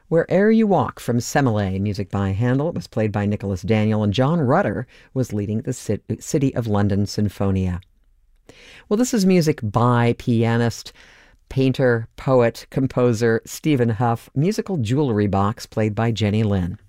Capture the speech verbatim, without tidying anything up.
Where'er You Walk from Semele, music by Handel. It was played by Nicholas Daniel, and John Rutter was leading the City of London Sinfonia. Well, this is music by pianist, painter, poet, composer Stephen Hough, Musical Jewelry Box, played by Jenny Lin.